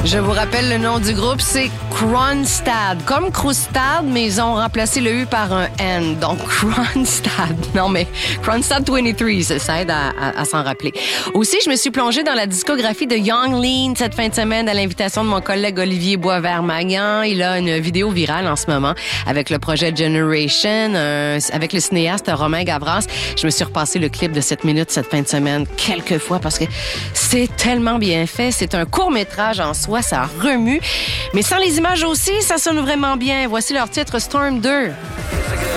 Je vous rappelle le nom du groupe, c'est Kronstad. Comme Krustad, mais ils ont remplacé le U par un N. Donc, Kronstad. Non, mais Kronstad 23, ça aide à s'en rappeler. Aussi, je me suis plongée dans la discographie de Young Lean cette fin de semaine à l'invitation de mon collègue Olivier Boisvert-Magnan. Il a une vidéo virale en ce moment avec le projet Generation, avec le cinéaste Romain Gavras. Je me suis repassé le clip de 7 minutes cette fin de semaine quelques fois parce que c'est tellement bien fait. C'est un court-métrage en soi, ça remue. Mais sans les images aussi, ça sonne vraiment bien. Voici leur titre Storm 2.